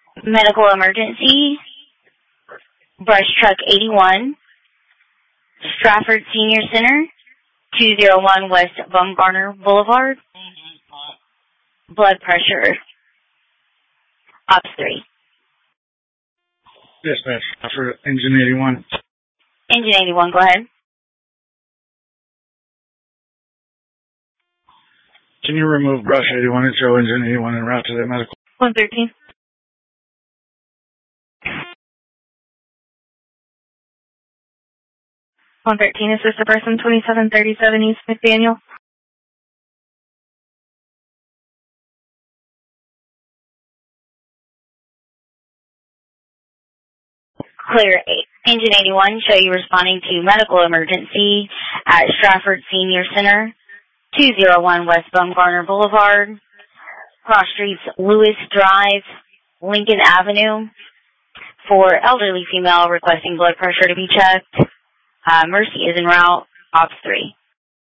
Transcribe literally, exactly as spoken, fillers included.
Medical emergency, Brush Truck eighty-one, Stratford Senior Center, two oh one West Bumgarner Boulevard. Blood pressure, Ops three. Dispatch, Stratford, Engine eighty-one. Engine eighty-one, go ahead. Can you remove Brush eighty-one and show Engine eighty-one en route to the medical? one thirteen. one thirteen, is this the person twenty-seven thirty-seven East McDaniel? Clear eight. Engine eighty-one, show you responding to medical emergency at Stratford Senior Center, two oh one West Bumgarner Boulevard, cross streets Lewis Drive, Lincoln Avenue, for elderly female requesting blood pressure to be checked. Uh, Mercy is en route, Ops three.